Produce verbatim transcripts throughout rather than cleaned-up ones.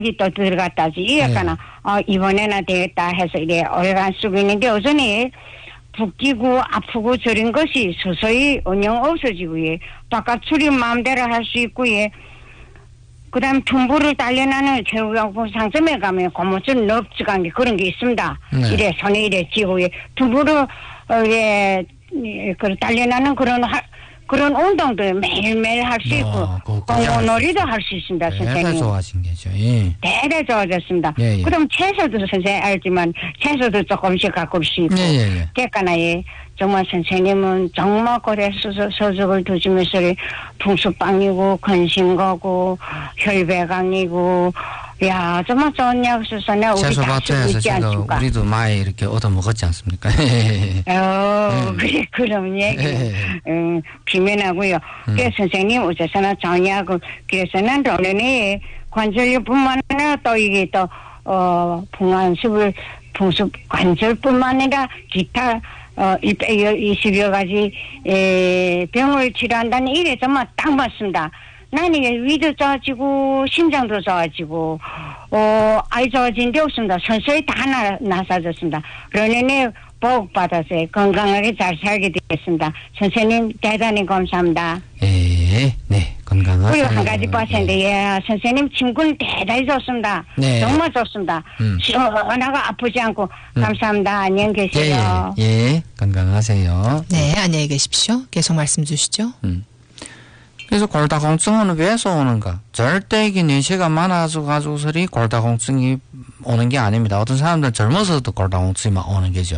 또 들어갔다지 이랬거나 네. 어, 이번에나 되겠다 해서 이래 오래간 쓰고 있는데 여전히 붓기고 아프고 저런 것이 서서히 언영 없어지고 예. 바깥 출입 마음대로 할 수 있고 예. 그다음 tum부를 딸려나는 제후용품 상점에 가면 고무줄 넓지간 게 그런 게 있습니다. 네. 이래 손에 이래 쥐고 예. tum부를 어, 예, 그 딸려나는 그런 하, 그런 운동도 매일매일 할 수 있고 공원놀이도 할 수 있습니다. 선생님. 대단히 좋아진 게죠. 예. 대단히 좋아졌습니다. 예, 예. 그럼 채소도 선생님 알지만 채소도 조금씩 가끔씩 있고 예, 예, 예. 됐거나요. 정말 선생님은 정말 고래 서적을 두시면서 풍수빵이고 건신거고 혈배강이고 야 정말 좋은 약수서네 우리 채소밭에서 제가 우리도 많이 이렇게 얻어먹었지 않습니까? 어, 그래 그럼 얘기 음, 비면하고요. 음. 그래서 선생님 어째서나 정리하고 그래서는 오늘은 관절뿐만 아니라 또 이게 또 어, 풍안습을 풍수 관절뿐만 아니라 기타 어, 이십여 가지 에, 병을 치료한다는 일에 정말 딱 맞습니다. 나는 위도 좋아지고 심장도 좋아지고 어, 아이 좋아진 데 없습니다. 선수에 다 나, 나사졌습니다. 그러니 복 받아서 건강하게 잘 살게 되겠습니다. 선생님 대단히 감사합니다. 예, 네, 건강하게. 그리고 한 가지 봤는데 예. 예, 선생님 친구는 대단히 좋습니다. 네. 정말 좋습니다. 음. 하나가 아프지 않고 음. 감사합니다. 안녕히 계세요. 예, 예, 예, 건강하세요. 네, 안녕히 계십시오. 계속 말씀 주시죠. 음. 그래서 골다공증은 왜서 오는가? 절대 이게 내시가 많아져가지고서리 골다공증이 오는 게 아닙니다. 어떤 사람들은 젊어서도 골다공증이 오는 게죠.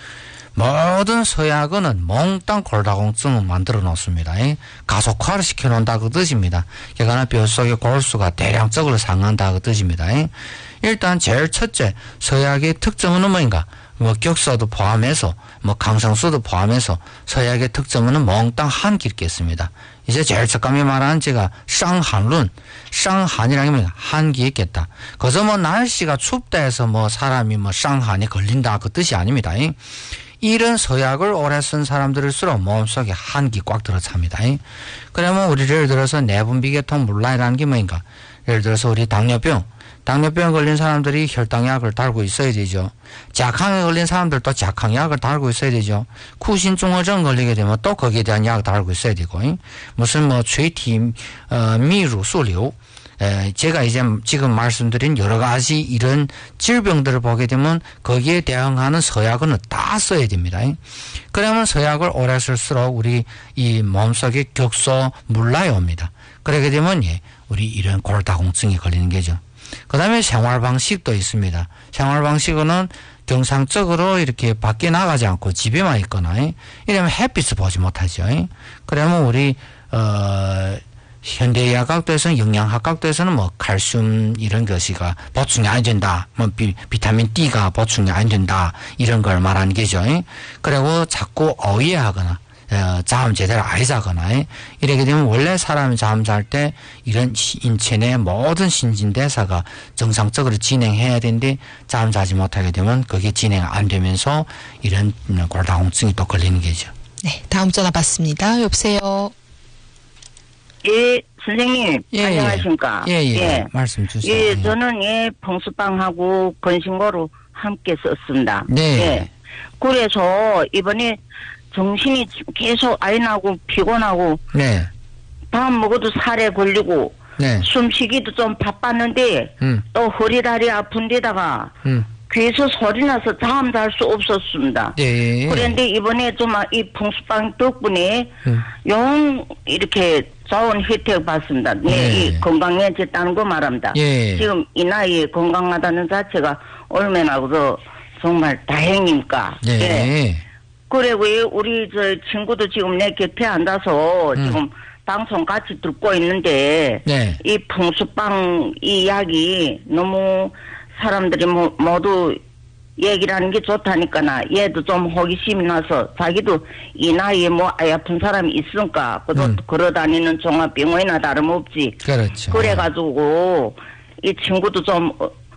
모든 서약은 몽땅 골다공증을 만들어 놓습니다. 가속화를 시켜 놓는다 그 뜻입니다. 그러니까 뼈 속의 골수가 대량적으로 상한다 그 뜻입니다. 일단 제일 첫째 서약의 특징은 뭐인가? 뭐 격수도 포함해서 뭐 강성수도 포함해서 서약의 특징은 몽땅 한기 있겠습니다. 이제 제일 첫감이 말하는 제가 쌍한론, 쌍한이라는 게 뭐냐? 한기 있겠다. 그래서 뭐 날씨가 춥다 해서 뭐 사람이 뭐 쌍한이 걸린다 그 뜻이 아닙니다. 이런 서약을 오래 쓴 사람들일수록 몸속에 한기 꽉 들어찹니다. 그러면 우리 예를 들어서 내분비계통 물란이라는 게 뭐인가? 예를 들어서 우리 당뇨병, 당뇨병에 걸린 사람들이 혈당약을 달고 있어야 되죠. 작항에 걸린 사람들도 작항약을 달고 있어야 되죠. 쿠신증후증 걸리게 되면 또 거기에 대한 약을 달고 있어야 되고, 무슨 뭐垂体 어, 미루수瘤, 에, 제가 이제 지금 말씀드린 여러 가지 이런 질병들을 보게 되면 거기에 대응하는 서약은 다 써야 됩니다. 그러면 서약을 오래 쓸수록 우리 이 몸속에 격소 물라에 옵니다. 그러게 되면 예, 우리 이런 골다공증이 걸리는 게죠. 그 다음에 생활방식도 있습니다. 생활방식은 정상적으로 이렇게 밖에 나가지 않고 집에만 있거나 이러면 햇빛을 보지 못하죠. 그러면 우리 어 현대의학학도에서는 영양학학도에서는 뭐 칼슘 이런 것이가 보충이 안 된다. 뭐 비, 비타민 D가 보충이 안 된다. 이런 걸 말하는 게죠. 그리고 자꾸 어이하거나 어, 잠 제대로 안 자거나 이렇게 되면 원래 사람이 잠 잘 때 이런 인체 내 모든 신진대사가 정상적으로 진행해야 되는데 잠 자지 못하게 되면 그게 진행 안 되면서 이런 골다공증이 또 걸리는 게죠. 네, 다음 전화 받습니다. 여보세요. 예, 선생님 예, 안녕하십니까? 예, 예, 예. 말씀 주세요. 예, 저는 예 풍수빵하고 건신고로 함께 썼습니다. 네. 예. 그래서 이번에 정신이 계속 아인하고 피곤하고 네. 밥 먹어도 살에 걸리고 네. 숨쉬기도 좀 바빴는데 음. 또 허리 다리 아픈 데다가 음. 귀에서 소리 나서 잠 잘 수 없었습니다. 네. 그런데 이번에 좀 이 풍수빵 덕분에 음. 영 이렇게 좋은 혜택 받습니다. 네. 네. 이 건강해졌다는 거 말합니다. 예. 지금 이 나이에 건강하다는 자체가 얼마나 그 정말 다행입니까? 네. 네. 그리고 우리 저 친구도 지금 내 곁에 앉아서 음. 지금 방송 같이 듣고 있는데 네. 이 풍수빵 이 약이 너무 사람들이 뭐 모두 얘기를 하는 게 좋다니까나 얘도 좀 호기심이 나서 자기도 이 나이에 뭐 아픈 사람이 있으니까 그도 음. 걸어다니는 종합병원이나 다름없지. 그렇죠. 그래가지고 이 친구도 좀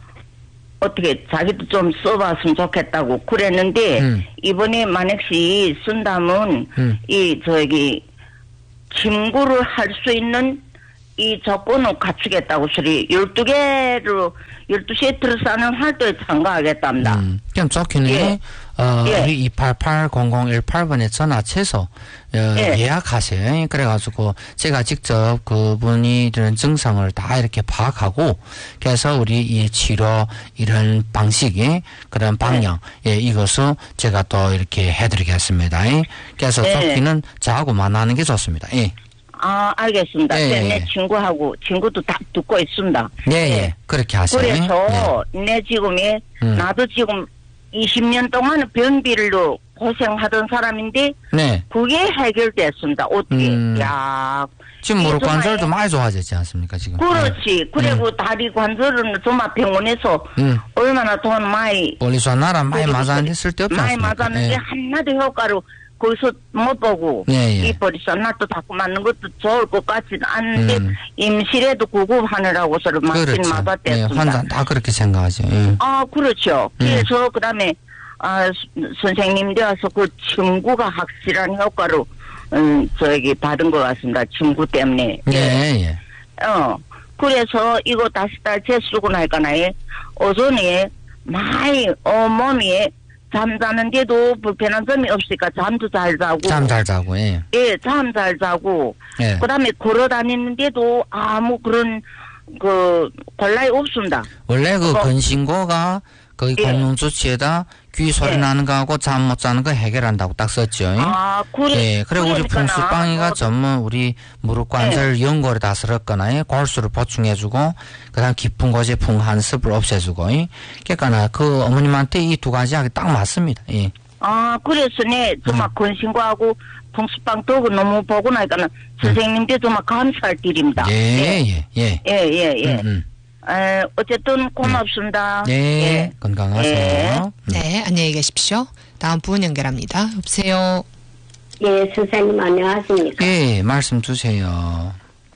어떻게 자기도 좀 써봤으면 좋겠다고 그랬는데 음. 이번에 만약시 쓴다면 음. 이 저기 침구를 할 수 있는 이 조건을 갖추겠다고 소리 열두 개로 열두 세트를 싸는 활동에 참가하겠답니다. 음, 그럼 좋기는 예. 어, 예. 우리 이팔팔 공공일팔 번에 전화해서 어, 예. 예약하세요. 그래가지고 제가 직접 그분이 이런 증상을 다 이렇게 파악하고 그래서 우리 이 치료 이런 방식이 그런 방향 예, 이것을 제가 또 이렇게 해드리겠습니다. 예. 그래서 예. 좋기는 저하고 만나는 게 좋습니다. 예. 아, 알겠습니다. 예, 네, 예. 내 친구하고 친구도 다 듣고 있습니다. 예, 예. 그렇게 하세요. 그래서 내 지금이 음. 나도 지금 이십 년 동안 변비로 고생하던 사람인데 네. 그게 해결됐습니다. 어떻게? 음. 야, 지금 이 무릎 정말- 관절도 많이 좋아졌지 않습니까, 지금? 그렇지. 그리고 다리 관절은 정말 병원에서 음. 얼마나 돈 많이 볼리소나라 많이 그리고 맞았는데 쓸데없지 많이 않습니까? 맞았는데 예. 하나도 효과로 거기서 못 보고 예, 예. 이 버리선나도 자꾸 맞는 것도 좋을 것 같지는 않은데 음. 임실에도 구급하느라고 서로 맞긴 그렇죠. 예, 맞았댔습니다. 환자 다 그렇게 생각하죠. 예. 아, 그렇죠. 음. 그래서 그다음에 아, 수- 선생님 되어서 그 친구가 확실한 효과로 음, 저기 받은 것 같습니다. 친구 때문에. 예, 예. 어. 그래서 이거 다시 다시 재쓰고 나니까나에 오전에 많이 어 몸이 잠자는데도 불편한 점이 없으니까 잠도 잘 자고. 잠 잘 자고, 예. 예, 잠 잘 자고. 예. 그다음에 걸어 다니는데도 아무 그런 그 곤란이 없습니다. 원래 그 어. 근신고가 거기 예. 공룡 주치에다 귀 소리 예. 나는 거하고 잠 못 자는 거 해결한다고 딱 썼죠. 예. 아, 그래. 예, 그리고 우리 그러니까나 풍수빵이가 어, 전문 우리 무릎 관절 연골에 다 쓸었거나 예, 골수를 보충해주고 그다음 깊은 곳에 풍한 습을 없애주고 예. 그러니까 그 어머님한테 이 두 가지 하기 딱 맞습니다. 예. 아, 그래서 네, 정말 음. 건신과하고 풍수빵 떡을 너무 보고 나니까는 선생님께 정말 감사할 일입니다. 예, 예, 예. 예, 예, 예. 음, 음. 에, 어쨌든 고맙습니다. 네, 예. 건강하세요. 예. 음. 네, 안녕히 계십시오. 다음 분 연결합니다. 여보세요. 예, 선생님 안녕하십니까? 예, 말씀 주세요.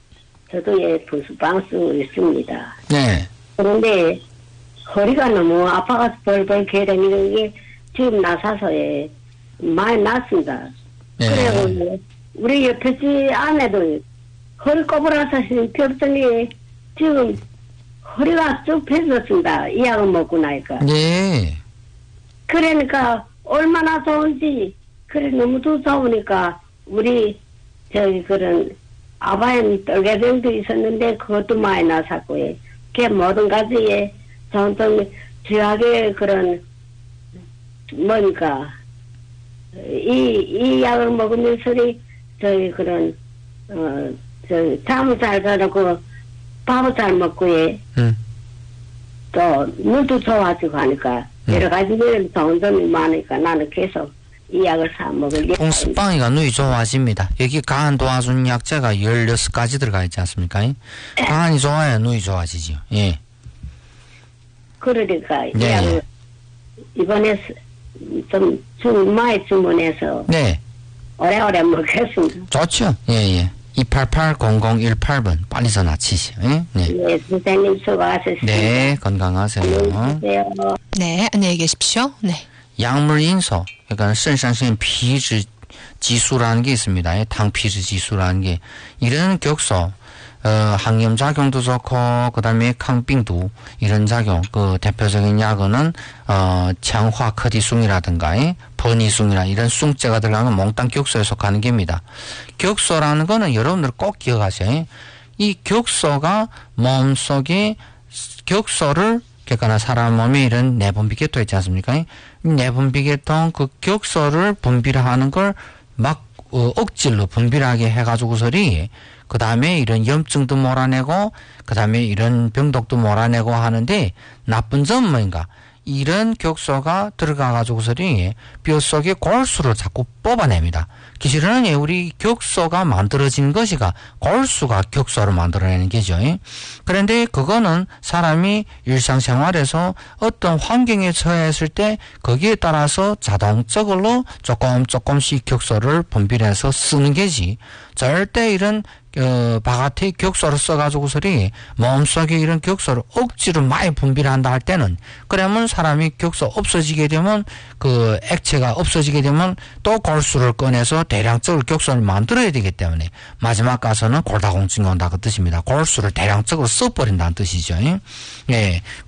저도 예, 부수방 쓰고 있습니다. 네, 그런데 허리가 너무 아파가서 벌벌 괴다니는 게 지금 나서서 예, 많이 났습니다. 네. 그리고 우리 옆에 집 아내도 허리 꼬부라서 펴더니 지금 허리가 쭉 펴졌습니다. 이 약을 먹고 나니까. 네, 그러니까 얼마나 좋은지 그래 너무 좋으니까 우리 저기 그런 아바엠 떨개병도 있었는데 그것도 많이 나섰고요. 그 모든 가지에 전통 주약의 그런 뭔가 이 이 약을 먹으면서 저기 그런 어저 잠을 잘 자고 밥을 잘 먹고 예. 음, 또 눈도 좋아지고 하니까 음. 여러 가지 면 좋은 점이 많으니까 나는 계속 이 약을 사 먹을 예정입니다. 풍수빵이가 눈이 좋아집니다. 여기 간안 도와주는 약재가 열여섯 가지 들어가 있지 않습니까? 간이 좋아야 눈이 좋아지죠. 예. 그러니까 이 네. 약을 이번에 좀, 좀 많이 주문해서 네, 오래오래 먹겠습니다. 좋죠. 예, 예. 이팔팔 공공일팔 번 빨리 전화 치시오. 예? 네. 네, 선생님 수고하셨습니다. 네, 건강하세요. 안녕히 계세요. 네, 안녕히 계십시오. 네. 약물 인소, 그러니까肾상腺 피질 지수라는 게 있습니다. 예, 당피질 지수라는 게 이런 격소, 어, 항염 작용도 좋고 그다음에抗病毒 이런 작용, 그 대표적인 약은 어,强化 커디숭이라든가 예, 버니숭이나 이런 숭제가 들어가는 몽땅 격소에 속하는 겁니다. 격소라는 거는 여러분들 꼭 기억하세요. 예. 이 격소가 몸속에 격소를 그러니까 사람 몸에 이런 내분비계통 있지 않습니까? 이 내분비계통 그 격소를 분비하는 걸 막 어, 억질로 분비하게 해가지고서리 그 다음에 이런 염증도 몰아내고 그 다음에 이런 병독도 몰아내고 하는데 나쁜 점은 뭔가 이런 격소가 들어가가지고서리 뼈 속에 골수를 자꾸 뽑아냅니다. 기실은 우리 격소가 만들어진 것이가 골수가 격소를 만들어내는 게죠. 그런데 그거는 사람이 일상생활에서 어떤 환경에 처했을 때 거기에 따라서 자동적으로 조금 조금씩 격소를 분비해서 쓰는 게지. 절대 이런 어, 바가티 격소를 써가지고서리 몸속에 이런 격소를 억지로 많이 분비를 한다 할 때는 그러면 사람이 격소 없어지게 되면 그 액체가 없어지게 되면 또 골수를 꺼내서 대량적으로 격소를 만들어야 되기 때문에 마지막 가서는 골다공증이 온다 그 뜻입니다. 골수를 대량적으로 써버린다는 뜻이죠. 예.